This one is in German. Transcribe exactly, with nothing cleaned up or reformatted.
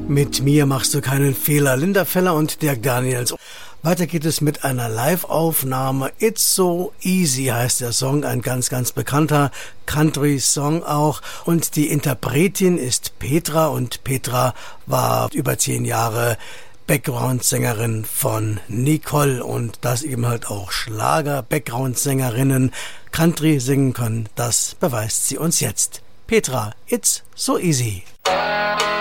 Mit mir machst du keinen Fehler. Linda Feller und Dirk Daniels. Weiter geht es mit einer Live-Aufnahme. It's So Easy heißt der Song, ein ganz, ganz bekannter Country-Song auch. Und die Interpretin ist Petra und Petra war über zehn Jahre Background-Sängerin von Nicole und das eben halt auch Schlager-Background-Sängerinnen Country singen können. Das beweist sie uns jetzt. Petra, It's So Easy.